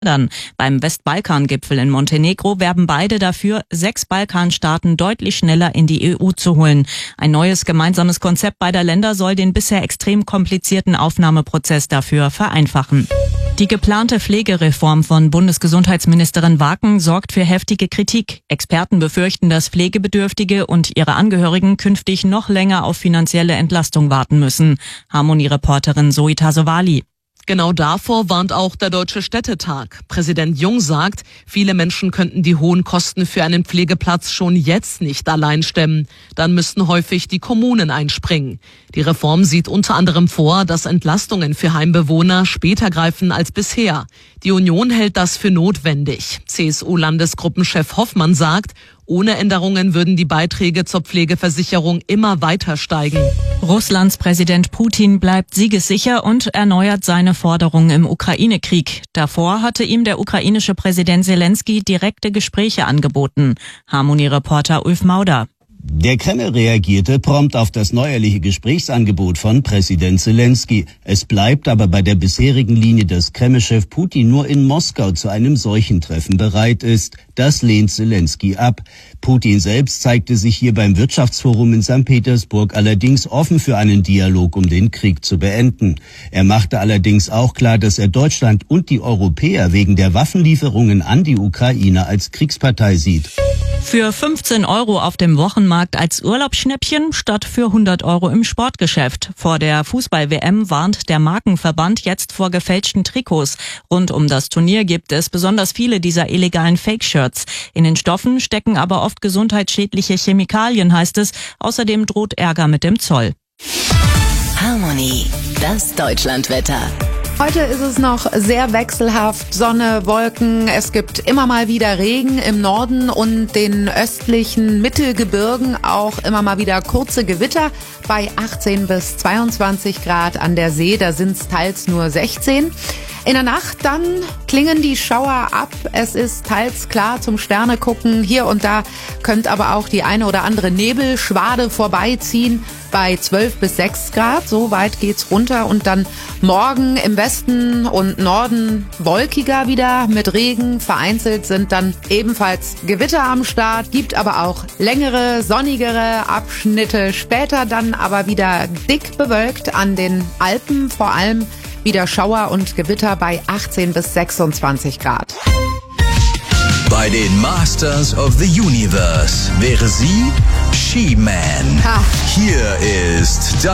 Beim Westbalkan-Gipfel in Montenegro werben beide dafür, 6 Balkanstaaten deutlich schneller in die EU zu holen. Ein neues gemeinsames Konzept beider Länder soll den bisher extrem komplizierten Aufnahmeprozess dafür vereinfachen. Die geplante Pflegereform von Bundesgesundheitsministerin Waken sorgt für heftige Kritik. Experten befürchten, dass Pflegebedürftige und ihre Angehörigen künftig noch länger auf finanzielle Entlastung warten müssen. Harmonie-Reporterin Zoe Tassovali. Genau davor warnt auch der Deutsche Städtetag. Präsident Jung sagt, viele Menschen könnten die hohen Kosten für einen Pflegeplatz schon jetzt nicht allein stemmen. Dann müssten häufig die Kommunen einspringen. Die Reform sieht unter anderem vor, dass Entlastungen für Heimbewohner später greifen als bisher. Die Union hält das für notwendig. CSU-Landesgruppenchef Hoffmann sagt, ohne Änderungen würden die Beiträge zur Pflegeversicherung immer weiter steigen. Russlands Präsident Putin bleibt siegessicher und erneuert seine Forderungen im Ukraine-Krieg. Davor hatte ihm der ukrainische Präsident Zelensky direkte Gespräche angeboten. Harmonie-Reporter Ulf Mauder. Der Kreml reagierte prompt auf das neuerliche Gesprächsangebot von Präsident Zelensky. Es bleibt aber bei der bisherigen Linie, dass Kreml-Chef Putin nur in Moskau zu einem solchen Treffen bereit ist. Das lehnt Zelensky ab. Putin selbst zeigte sich hier beim Wirtschaftsforum in St. Petersburg allerdings offen für einen Dialog, um den Krieg zu beenden. Er machte allerdings auch klar, dass er Deutschland und die Europäer wegen der Waffenlieferungen an die Ukraine als Kriegspartei sieht. Für 15 € auf dem Wochenmarkt als Urlaubsschnäppchen statt für 100 € im Sportgeschäft. Vor der Fußball-WM warnt der Markenverband jetzt vor gefälschten Trikots. Rund um das Turnier gibt es besonders viele dieser illegalen Fake-Shirts. In den Stoffen stecken aber oft gesundheitsschädliche Chemikalien, heißt es. Außerdem droht Ärger mit dem Zoll. Harmonie, das Deutschlandwetter. Heute ist es noch sehr wechselhaft, Sonne, Wolken, es gibt immer mal wieder Regen im Norden und den östlichen Mittelgebirgen, auch immer mal wieder kurze Gewitter bei 18 bis 22 Grad an der See, da sind es teils nur 16. In der Nacht dann klingen die Schauer ab, es ist teils klar zum Sterne gucken, hier und da könnte aber auch die eine oder andere Nebelschwade vorbeiziehen bei 12 bis 6 Grad, so weit geht's runter und dann morgen im Westen und Norden wolkiger wieder mit Regen, vereinzelt sind dann ebenfalls Gewitter am Start, gibt aber auch längere, sonnigere Abschnitte, später dann aber wieder dick bewölkt an den Alpen, vor allem wieder Schauer und Gewitter bei 18 bis 26 Grad. Bei den Masters of the Universe wäre sie She-Man. Hier ist